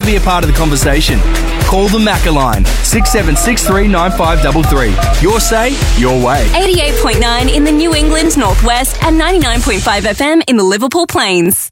be a part of the conversation. Call the Macca line, 67639533. Your say, your way. 88.9 in the New England Northwest and 99.5 FM in the Liverpool Plains.